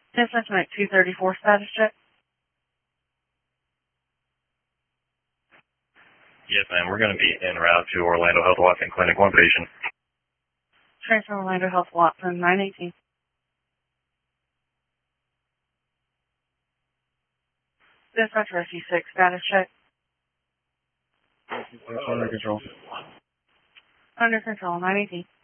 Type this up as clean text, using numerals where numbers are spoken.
Dispatch 234 status check. Yes, ma'am. We're going to be en route to Orlando Health Watson Clinic. One patient. Transfer Orlando Health Watson 918. Dispatch Rescue 6 status check. Under control. Under control 918.